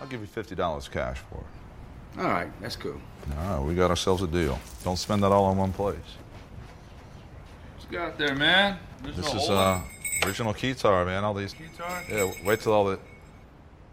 give you $50 cash for it. All right, that's cool. All right, we got ourselves a deal. Don't spend that all in one place. What's got there, man? This is original Keytar, man. All these. Guitar? Yeah, wait till all the